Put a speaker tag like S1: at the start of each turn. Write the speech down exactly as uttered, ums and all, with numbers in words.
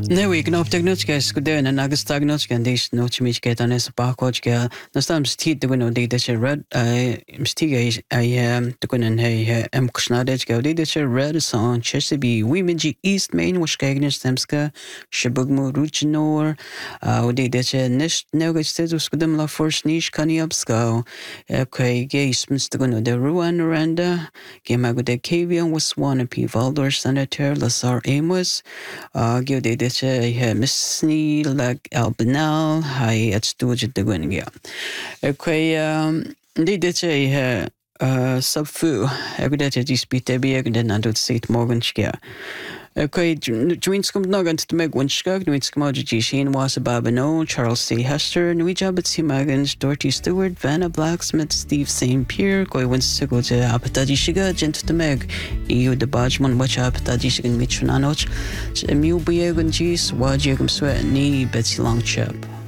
S1: Ne we gna technology skuden and agus technology and this no chimich get an es barcode ga na stam sti de no de de red I mstiga I am de kunen he em kusnade ga de de red son chesabi womenji east main was gagnes stemska shibugmo ruchnor o de de nish no ga stedu skudem la force nish kani upsco okay gays mstigo de ruan randa gema go de kavian was one of Valdor senator Lazar Amos uh give de de he misni lag albinal hai at studio de gwengia okay um de de he uh subfu egudete dispite be eguden and sit morgan skia okay joinskum nagant to meg winskag joinskum ajishin was babano Charles C Hester nuijabat simagans Dorothy Stewart Vanna Blacksmith Steve Saint Pierre koi wins to go to apataji shiga gent to meg eu de bajman watch apataji shigan michunanoch mu biegun jis wajigum sweat ni betsy long chip